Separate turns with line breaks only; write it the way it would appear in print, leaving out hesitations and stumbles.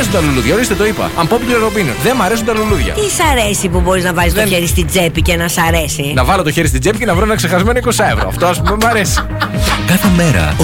αρέσουν τα λουλούδια. Ορίστε, το είπα. Unpopular opinion. Δεν μ' αρέσουν τα λουλούδια.
Τι σ' αρέσει που μπορείς να βάζεις το χέρι στην τσέπη και να σ' αρέσει?
Να βάλω το χέρι στην τσέπη και να βρω ένα ξεχασμένο 20 ευρώ. Αυτό, ας πούμε, μ' αρέσει.
Κάθε μέρα